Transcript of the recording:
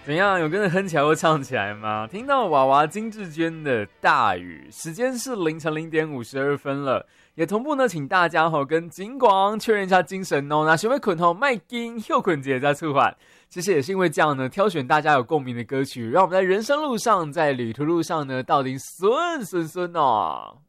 怎样？有跟着哼起来或唱起来吗？听到娃娃金志娟的大雨，时间是凌晨0:52了，也同步呢，请大家跟警广确认一下精神哦。那学会捆麦金又捆节再促缓，其实也是因为这样呢，挑选大家有共鸣的歌曲，让我们在人生路上，在旅途路上呢，到底顺哦。